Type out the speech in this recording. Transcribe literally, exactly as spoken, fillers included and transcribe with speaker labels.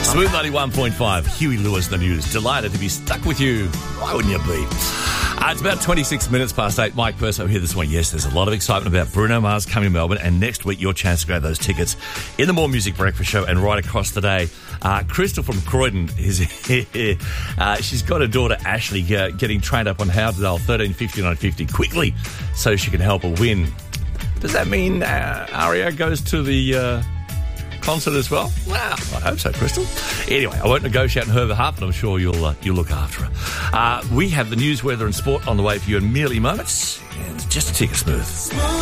Speaker 1: Smooth ninety-one point five, Huey Lewis, the news. Delighted to be stuck with you. Why wouldn't you be? Uh, it's about twenty-six minutes past eight. Mike Perso here this morning. Yes, there's a lot of excitement about Bruno Mars coming to Melbourne, and next week your chance to grab those tickets in the More Music Breakfast Show and right across the day. Uh, Crystal from Croydon is here. Uh, she's got her daughter Ashley uh, getting trained up on how to dial thirteen fifty-nine fifty quickly so she can help her win. Does that mean uh, Aria goes to the uh, concert as well? Wow, I hope so, Crystal. Anyway, I won't negotiate on her behalf, but I'm sure you'll uh, you'll look after her. Uh, we have the news, weather and sport on the way for you in merely moments. And just a tick of smooth.